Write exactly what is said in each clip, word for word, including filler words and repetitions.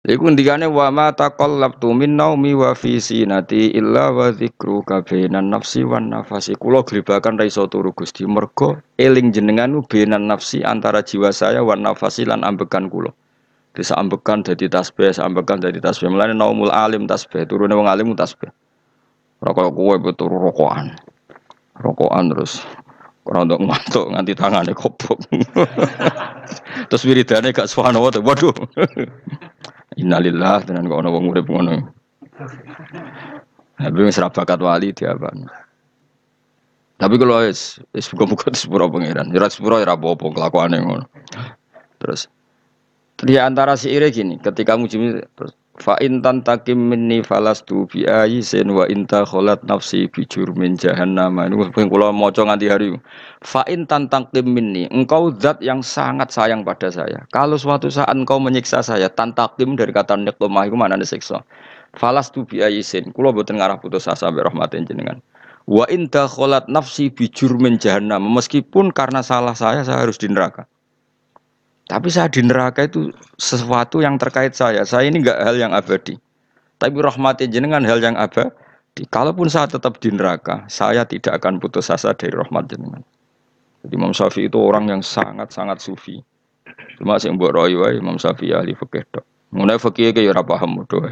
Iku ndikane wa ma taqallabtu min naumi wa fi sinati illa wa dzikruka bainan nafsi wan nafasi. Kula glebakan ra iso turu Gusti mergo eling jenengan nu bainan nafsi antara jiwa saya wan nafasi lan ambekan kula. Bisa ambekan dadi tasbih, ambekan dadi tasbih. Mulane naumul alim tasbih, turune wong alim tasbih. Ora kaya kowe betul rokokan. Rokokan terus ora ndok ngantuk nganti tangane kobok. Terus wiridane gak subhanallah, waduh. Innalillah tenan kok ana wong urip ngono. Tapi wis ra bakat wali diapaan. Tapi kalau wis wis buka-buka sepuro pangeran, ya sepuro ya apa-apa kelakuane ngono. Terus di antara syair gini, ketika muji terus fa in tantakim minni falastu bi ayisin wa inta kholat nafsi bi jurmin jahannam. Ini kula maca nganti hari. Fa in tantakim minni, engkau zat yang sangat sayang pada saya. Kalau suatu saat engkau menyiksa saya, tantakim dari kata niqmah iku manane siksa. Falastu bi ayisin, kula boten ngarah putus asa mbek rahmatin jenengan. Wa inta kholat nafsi bi jurmin jahannam, meskipun karena salah saya saya harus di neraka. Tapi saya di neraka itu sesuatu yang terkait saya. Saya ini enggak hal yang abadi. Tapi rahmati jenengan hal yang abadi. Kalaupun saya tetap di neraka, saya tidak akan putus asa dari rahmat jenengan. Jadi Imam Syafi'i itu orang yang sangat-sangat sufi. Cuma sing mbok roy wae Imam Syafi'i ahli fikih tok. Mulai fikih ke ya ora paham doh.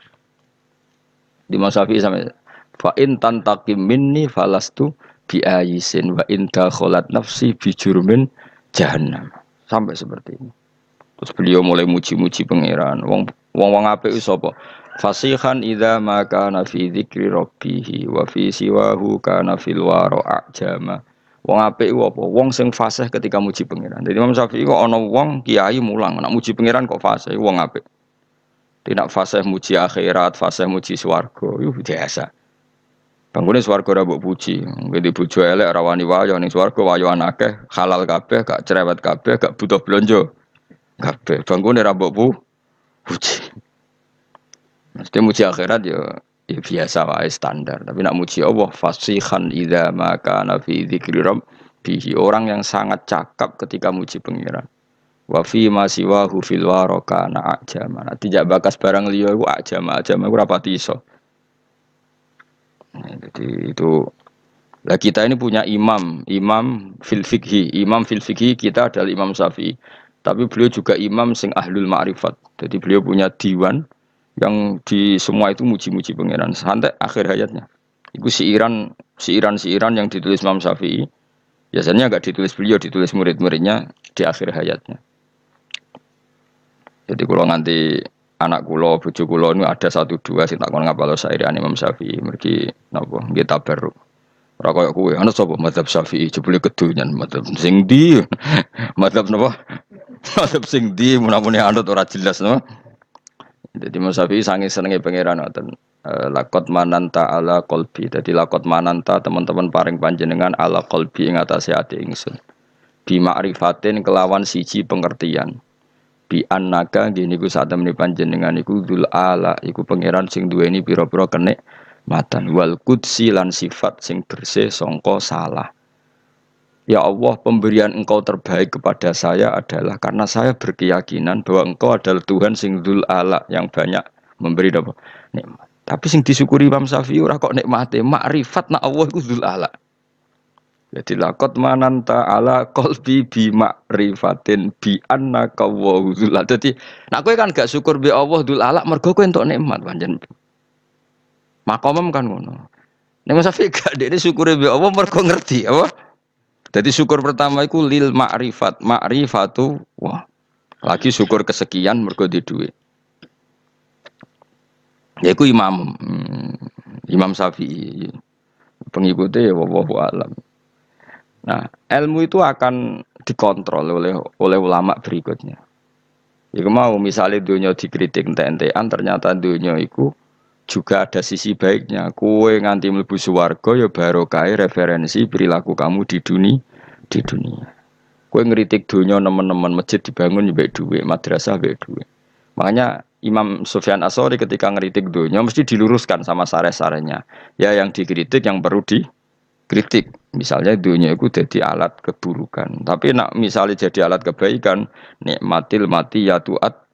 Di Imam Syafi'i sampe fa in tantaqim minni falastu bi ayisin wa in dakhalat nafsi bi jurmin jahannam. Sampai seperti ini. Terus beliau mulai muji-muji pangeran. Wong wong wong apik wis apa? Fasihan idza ma kana fi dzikri rabbih wa fi siwahu kana fil wara ajama. Wong apik ku apa? Wong sing fasih ketika muji pangeran. Jadi Imam Syafi'i kok ana wong kiai mulang nak muji pangeran kok fasih wong apik. Tidak fasih muji akhirat, fasih muji swarga. Yo biasa. Bangunnya swarga ora mbok puji. Ngene bojo elek ora wani wayo ning swarga wayoan akeh, halal kabeh, gak cerewet kabeh, gak butuh blonjo. Kabeh bangunnya ora mbok puji. Mesti muji akhirat ya, ya biasa wae standar. Tapi nak muji Allah fasihan idza ma kana fi dzikri rabbih. Orang yang sangat cakap ketika muji pangeran. Wa fi ma siwahu fil waraka na ajama. Tidak bakas barang liya iku ajama, ajama iku ora pati iso. Nah, jadi itu lah kita ini punya imam, imam fil fikhi, imam fil fikhi kita adalah Imam Syafi'i. Tapi beliau juga imam sing ahlul ma'rifat. Jadi beliau punya diwan yang di semua itu muji-muji pangeran sampai akhir hayatnya. Itu siiran, siiran-siiran yang ditulis Imam Syafi'i. Biasanya enggak ditulis beliau, ditulis murid-muridnya di akhir hayatnya. Jadi kalau nanti anak kula, bojo kula niku ada satu dua sing tak kon ngapal sairan Imam Syafi'i mergi napa nggih tabarruk. Ora kaya kowe, ana sapa mazhab Syafi'i jebule kedonyan mazhab sing ndi? Mazhab napa? Mazhab sing ndi menapune anut ora jelas napa. Jadi Imam Syafi'i sange senenge pangeran ngoten. Lakot mananta ala qalbi. Jadi lakot mananta teman-teman paring panjenengan ala qalbi ing atase ati ingsun. Bi ma'rifatin kelawan siji pengertian. Bi annaka gini ku saat temani panjenengan iku dzul ala iku pangeran sing duweni pira-pira kenik matan wal qudsi lan sifat sing bersih sangka salah. Ya Allah, pemberian engkau terbaik kepada saya adalah karena saya berkeyakinan bahwa engkau adalah Tuhan sing dzul ala yang banyak memberi apa nikmat. Tapi sing disyukuri Imam Syafi'i ora kok nikmate, makrifat nak Allah iku dzul ala. Jadi lakot mananta ala qalbi bi ma'rifatin bi annaka wa dzul. Dadi nek kowe kan gak syukur be Allah dzul ala mergo kowe entuk nikmat pancen. Makomem kan ngono. Nek Syafi'i gak dekne syukure be Allah mergo ngerti apa? Jadi syukur pertama iku lil ma'rifat, ma'rifatu wah. Lagi syukur kesekian mergo di dhuwit. Yaiku imam hmm, Imam Syafi'i. Pengikutnya ya wallahu alam. Nah, ilmu itu akan dikontrol oleh oleh ulama berikutnya. Jika mau misalnya dunia dikritik ente-entean, ternyata dunia itu juga ada sisi baiknya. Kue nganti mlebu swarga ya barokah referensi perilaku kamu di dunia di dunia. Kue ngeritik dunia nemen-nemen masjid dibangun ya baik duit, madrasah baik duit. Makanya Imam Sufyan Ats-Tsauri ketika ngeritik dunia mesti diluruskan sama sare-sarenya. Ya yang dikritik yang perlu dikritik. Misalnya dunia itu jadi alat keburukan. Tapi nak misalnya jadi alat kebaikan, nikmatil mati ya tuat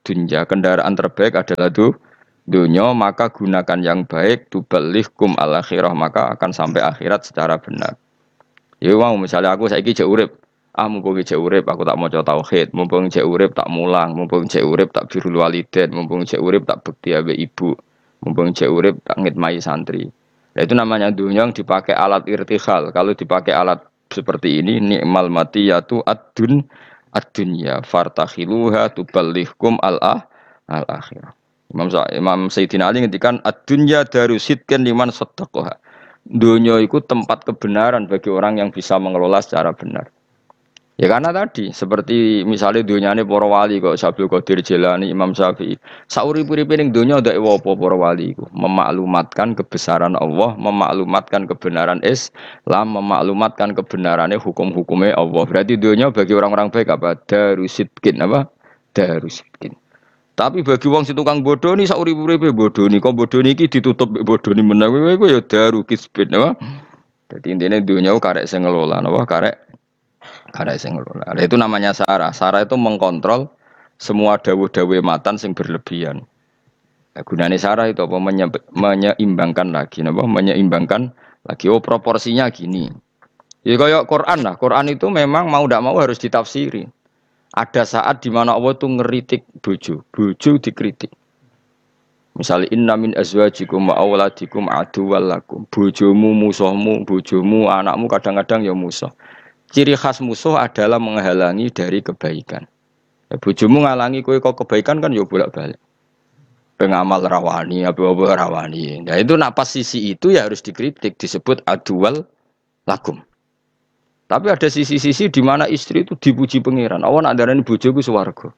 dunya. Kendaraan terbaik adalah du, dunya, maka gunakan yang baik tuballighkum al akhirah, maka akan sampai akhirat secara benar. Ya mau misalnya aku saiki jek urip, ah mumpung jek urip aku tak maca tauhid, mumpung jek urip tak mulang, mumpung jek urip tak birrul walidain, mumpung jek urip tak bekti ambek ibu, mumpung jek urip tak ngitmai santri. Nah, itu namanya dunya yang dipakai alat irtihal. Kalau dipakai alat seperti ini, ni'mal matiyatu ad-dun ad-dunya fartakhiluha tuballighkum al-ah al-akhirah. Imam Sa Imam Sayyidina Ali ngendikan ad-dunya darusidkan liman saddaqaha. Dunia itu tempat kebenaran bagi orang yang bisa mengelola secara benar. Ya karena tadi seperti misalnya dunyane para wali kok Abdul Qadir Jilani, Imam Syafi'i. Sauri-uripe ning dunya ndak apa para wali iku, memaklumatkan kebesaran Allah, memaklumatkan kebenaran Islam, memaklumatkan kebenarane hukum-hukumnya Allah. Berarti dunya bagi orang-orang baik apa? Darusidkin apa? Darusidkin. Tapi bagi wong si tukang bodoni sak urip-uripe bodoni, kok bodoni iki ditutup bodoni meneh kowe ya daru kisbin apa. Dadi intine dunya karek sing ngelola napa karek karek sing ngelola. Nah, itu namanya sarah. Sarah itu mengkontrol semua dawuh-dawuh matan sing berlebihan. Nah, gunane sarah itu apa menye menyeimbangkan lagi napa menyeimbangkan lagi oh proporsinya gini. Ya kayak Quran lah. Quran itu memang mau ndak mau harus ditafsiri. Ada saat di mana Allah itu ngeritik bojo, bojo dikritik. Misalnya inna min azwajikum wa auladikum aduwwal lakum. Bojomu musuhmu, bojomu anakmu kadang-kadang ya musuh. Ciri khas musuh adalah menghalangi dari kebaikan. Ya, bojomu ngalangi kowe kok kebaikan kan ya bolak-balik. Pengamal rawani, apa-apa rawani. Nah itu napas sisi itu ya harus dikritik, disebut aduwwal lakum. Tapi ada sisi-sisi di mana istri itu dipuji pangeran. Awan andarane bojoku swarga.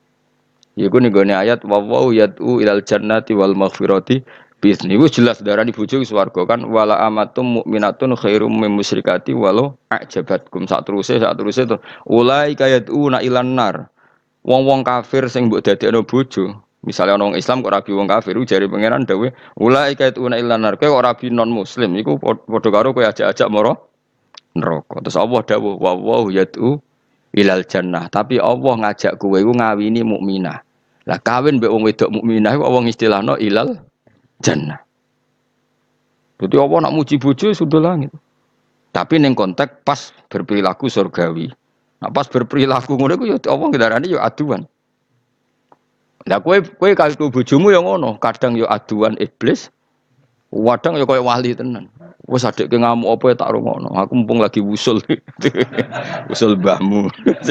Iku ning gone ayat wa wa yad'u ilal jannati wal maghfirati bi'izni. Wis jelas darani bojoku swarga kan wala amatum mukminatun khairum min musyrikati walau a'jabatkum. Sak teruse sak teruse to ulai kayad'una ilan nar. Wong-wong kafir sing mbok dadekno bojo. Misalnya orang Islam kok rabi wong kafir jare pangeran dawuh ulai kayad'una ilan nar. Kowe kok rabi non muslim iku padha karo kowe ajak-ajak moro neraka. Terus Allah dawuh wa wa yad'u ilal jannah. Tapi Allah ngajak kowe iku ngawini mukminah. Lah kawin mbek wong wedok mukminah iku wong istilahno ilal jannah. Jadi Allah nak muji bojo sudah langit. Tapi ning konteks pas berperilaku surgawi. Nah pas berperilaku ngono iku ya Allah ngendarani ya aduan. Lah kowe kowe karo bojomu ya ngono, kadang ya aduan iblis. Wadang ya koyo wali tenan. Wes adekke ngamuk apa ya tak rungokno. Aku mumpung lagi wusul. Wusul mbahmu.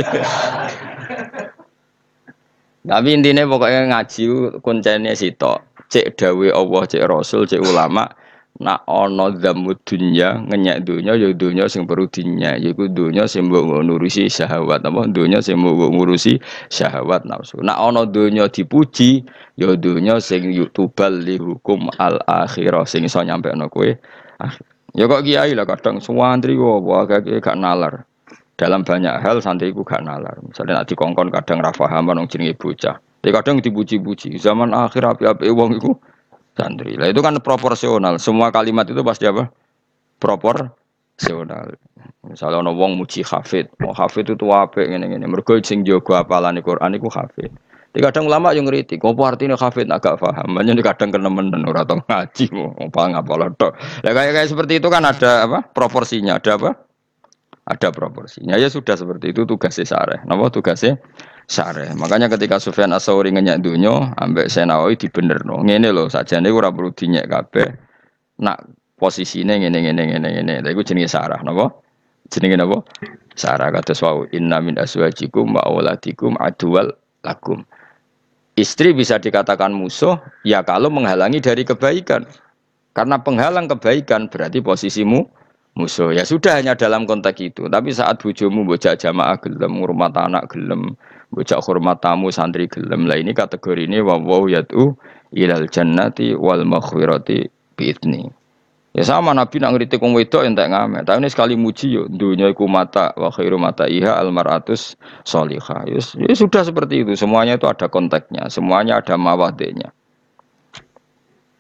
Tapi intine pokoknya ngaji kuncene sitok. Cek dawuh Allah, cek Rasul, cek ulama, nak ana dzamud dunya, ngenyek dunya ya dunya sing perlu dinyek, yaiku dunya sing mbok ngurusi syahwat apa dunya sing mbok ngurusi syahwat nafsu. Nak ana dunya dipuji, ya dunya sing yutubal li hukum al akhirah sing iso nyampekno kowe. Ya kok kiai lah kadang suwantri kok agak gak nalar. Dalam banyak hal santri ku gak nalar. Misalnya nek dikongkon kadang ra paham nang jenenge bocah. Tapi kadang dipuji-puji. Zaman akhir api-api wong iku santri. Lah itu kan proporsional. Semua kalimat itu pasti apa? Proporsional. Misalnya ana wong muji hafid, wong hafid itu apik ngene-ngene. Mergo sing jaga hafalane Quran iku hafid. Tapi kadang ulama yang ngritik, apa artine hafid agak paham. Banyak kadang kenemen ora tau ngaji mau ngapal tok. Lah kayak-kayak seperti itu kan ada apa? Proporsinya, ada apa? Ada proporsinya. Ya sudah seperti itu tugasnya syareh. Napa tugasnya syareh. Makanya ketika Sufyan Ats-Tsauri ngenyak dunyo ambek Senawi dibenerno. Ngene lho, sakjane ora perlu dinyek kabeh. Nak posisine ngene ngene ngene ngene. Lha iku jenenge syarah, napa? Jenenge napa? Syarah kados wau inna min azwajikum wa auladikum aduwal lakum. Istri bisa dikatakan musuh ya kalau menghalangi dari kebaikan. Karena penghalang kebaikan berarti posisimu musuh. Ya sudah hanya dalam konteks itu. Tapi saat bojomu bojak jamaah gelem, ngurmat anak gelem, bojak hormat tamu santri gelem. Lah ini kategori ini wa wa yatu ilal jannati wal maghfirati bi'idni. Ya sama Nabi nak ngritik wong wedok entek ngamet. Tapi ini sekali muji yo dunya iku mata wa khairu mata iha al mar'atus sholihah. Ya, ya sudah seperti itu. Semuanya itu ada konteksnya, semuanya ada mawadenya.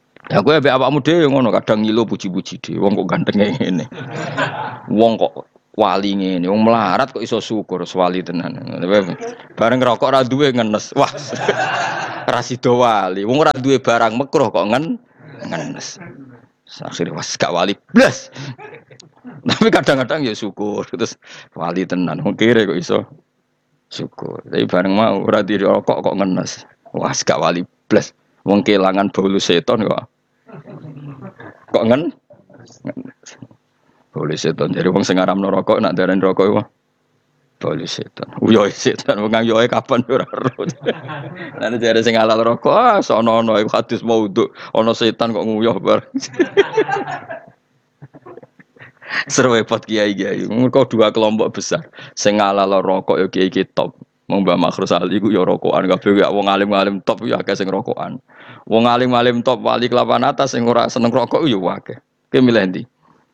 Ya kowe ambek awakmu dhewe ngono kadang ngilo puji-puji dhewe. Wong kok ganteng ngene. Wong kok wali ngene wong melarat kok iso syukur wali tenan. Bareng rokok ra duwe ngenes. Wah. Ra sida wali. Wong ora duwe barang makruh kok ngen ngenes. Akhire wis gak wali blas. Tapi kadang-kadang ya syukur terus wali tenan. Wong kire kok iso syukur. Tapi bareng mau ora dirokok kok ngenes. Wah, gak wali blas. Wong kelangan bolu seton kok. Kok ngen? Bolu seton. Jadi wong sing ngaramno rokok nak darani rokok iku. Bolu seton. Uyoe seton wong yoe kapan ora ero. Lan jare sing halal rokok, ah sono-ono iku hadis maudhu. Ana setan kok nguyuh bareng. Seru repot kiai-kiai. Mergo dua kelompok besar. Sing halal rokok ya kiai-kiai top. Wong Mbah Makhrus Ali ku ya rokokan kabeh ya wong alim-alim top ya akeh sing rokokan. Wong alim-alim top wali kelapan atas sing ora seneng rokok ya akeh. Ki milih ndi?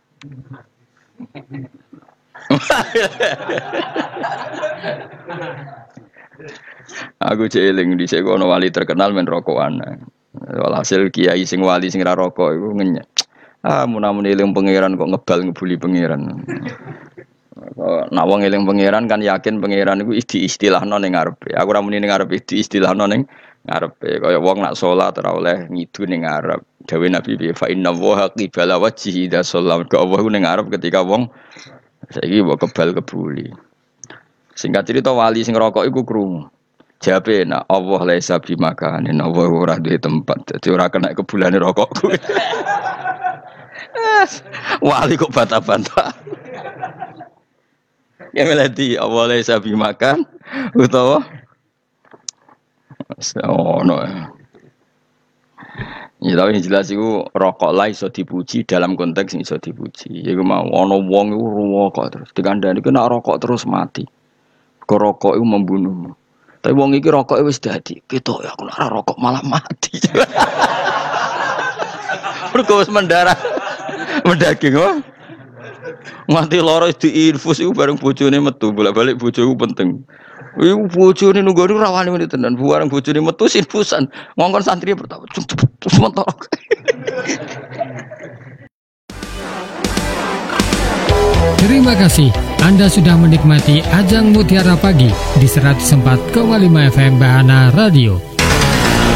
Aku jeeling dhisik ono wali terkenal men rokokan. Walhasil kiai sing wali sing ora rokok iku ngenyek. Ah munamun eling pangeran kok ngebal ngebuli pangeran. Nak wong eling pangeran kan yakin pangeran iku diistilahno ning ngarepe. Aku ora muni ning ngarepe diistilahno ning ngarepe. Kaya wong nak salat ora oleh ngidu ning ngarep. Dawe Nabi bi fa inna wa qibala wajhi idza sallam. Ka Allah ning ngarep ketika wong saiki mbok kebal kebuli. Singkat cerita wali sing rokok iku krungu. Jawabe nak Allah laisa bimakan. Allah ora duwe tempat. Dadi ora kena kebulane rokokku. Wali kok bantah-bantah. Ya melati awalnya sabi makan utawa ono ya tapi jelas itu rokok lah iso dipuji dalam konteks iso dipuji ya mau ono wong itu rokok terus dikandani kena rokok terus mati kok rokok itu membunuh tapi wong iki rokok wis dadi ketok ya aku ora rokok malah mati mergo wis mendarah mendaging wah mati loro diinfus iku bareng bojone metu bolak-balik bojoku penting. Iku bojone nunggone ora wani menit tenan bareng bojone metu infusan ngongkon santri pertama terus mentok. Terima kasih Anda sudah menikmati Ajang Mutiara Pagi di seratus empat koma lima F M Bahana Radio.